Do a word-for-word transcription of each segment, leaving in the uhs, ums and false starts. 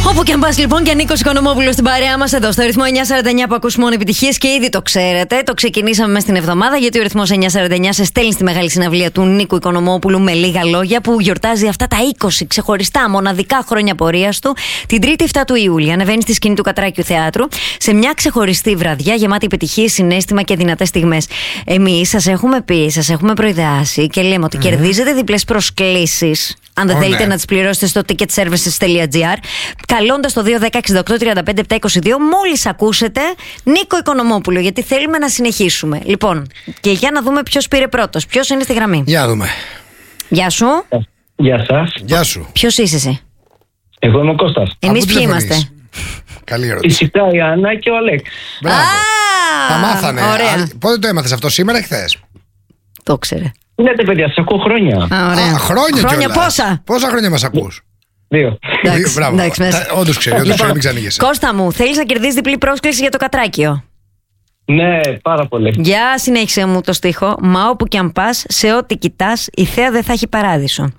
Όπου και αν πας λοιπόν, και Νίκος Οικονομόπουλος στην παρέα μας εδώ στο ρυθμό εννιά σαράντα εννιά που ακούς μόνο επιτυχίες και ήδη το ξέρετε. Το ξεκινήσαμε μες στην εβδομάδα γιατί ο ρυθμός εννιά σαράντα εννιά σε στέλνει στη μεγάλη συναυλία του Νίκου Οικονομόπουλου με λίγα λόγια, που γιορτάζει αυτά τα είκοσι ξεχωριστά μοναδικά χρόνια πορείας του την τρίτη εφτά του Ιούλη. Ανεβαίνει στη σκηνή του Κατράκιου Θεάτρου σε μια ξεχωριστή βραδιά γεμάτη επιτυχίες, συναίσθημα και δυνατές στιγμές. Εμείς σας έχουμε πει, σας έχουμε προειδεάσει και λέμε ότι mm. κερδίζετε διπλές προσκλήσεις. Αν δεν oh, θέλετε ναι. να τις πληρώσετε στο ticketservices.gr, καλώντας το δύο ένα μηδέν εξήντα οκτώ τριάντα πέντε επτακόσια είκοσι δύο, μόλις ακούσετε Νίκο Οικονομόπουλο, γιατί θέλουμε να συνεχίσουμε. Λοιπόν, και για να δούμε ποιος πήρε πρώτος. Ποιος είναι στη γραμμή? Για να δούμε. Γεια σου. Γεια σας. Γεια σου. Ποιος είσαι εσύ? Εγώ είμαι ο Κώστας. Εμείς ποιοι είμαστε? Καλή ερώτηση. Φυσικά η Άννα και ο Αλέξ. Μπράβο. Τα μάθανε. Ωραία. Πότε το έμαθες αυτό, σήμερα ή χθες? Το ξέρε. Ναι, παιδιά, σας ακούω χρόνια. Α, ωραία. Α, χρόνια χρόνια κιόλας. πόσα? Πόσα χρόνια μας ακούς? Δύο. Εντάξει, Μπράβο. εντάξει, μέσα. Τα- Όντως ξέρει, όντως ξέρει, μην ξανήγεσαι. Κώστα μου, θέλεις να κερδίσεις διπλή πρόσκληση για το Κατράκιο? Ναι, πάρα πολύ. Για συνέχισε μου το στίχο. Μα όπου κι αν πας, σε ό,τι κοιτάς, η θέα δεν θα έχει παράδεισο.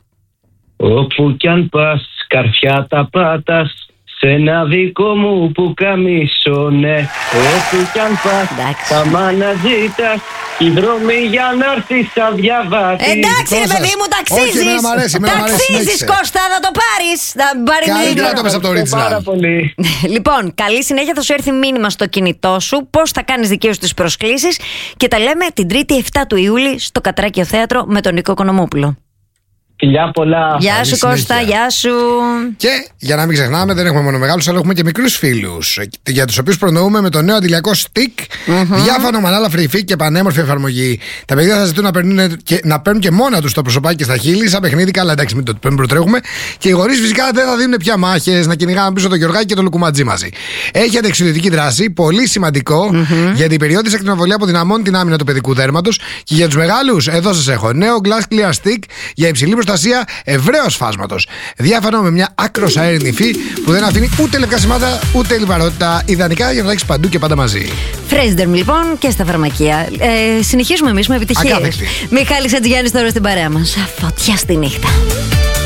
Όπου κι αν πας, καρφιά τα πάτας, σε ένα δικό μου που καμίσω, ναι. Όπου κι αν πας, Εντάξει. θα μ' αναζήτας, οι δρόμοι για να έρθεις σαν διαβάτη. Εντάξει ρε Κώστας. παιδί μου, Όχι, ταξίζεις. εμένα μ' αρέσει, εμένα μ' αρέσει, Ταξίζεις, συνέχισε. Κώστα, θα το πάρεις. Θα πάρει Καλύτερα μήνυμα. το πες από το Πάρα original. πολύ. Λοιπόν, καλή συνέχεια, θα σου έρθει μήνυμα στο κινητό σου πώς θα κάνεις δικές σου τις προσκλήσεις και τα λέμε την τρίτη εφτά του Ιούλη στο Κατράκιο Θέατρο με τον Νίκο Οικονομόπουλο. Φιλιά πολλά. Γεια Καλή σου Κώστα, συνέχεια. γεια σου. Και για να μην ξεχνάμε, δεν έχουμε μόνο μεγάλους, αλλά έχουμε και μικρούς φίλους, για τους οποίους προνοούμε με το νέο αντιλιακό stick, διάφανο, μανάλαφρη υφή και πανέμορφη εφαρμογή. Τα παιδιά θα ζητούν να παίρνουν και, να παίρνουν και μόνα τους το προσωπάκι και στα χείλη, σαν παιχνίδι, αλλά εντάξει, μην το μην προτρέχουμε. Και οι γονείς φυσικά δεν θα δίνουν πια μάχες, να κυνηγάμε πίσω το Γιωργάκι και το Λουκουματζή μαζί. Έχει αντεξιδιωτική δράση, πολύ σημαντικό, mm-hmm. γιατί η περιόδηση ακτινοβολία αποδυναμώνει την άμυνα του παιδικού δέρματος. Και για τους μεγάλους, εδώ σας έχω νέο Glass Clear Stick για υψηλή προστασία ευρέως φάσματος. Διάφανο με μια άκρος αέρινη υφή που δεν αφήνει ούτε λευκά σημάδια ούτε λιπαρότητα. Ιδανικά για να τα έχεις παντού και πάντα μαζί. Φρέζιντερ λοιπόν και στα φαρμακεία. Ε, συνεχίζουμε εμείς με επιτυχίες. Ακάθεκτη. Μιχάλης Ατζηγιάννης τώρα στην παρέα μας. Φωτιά στη νύχτα.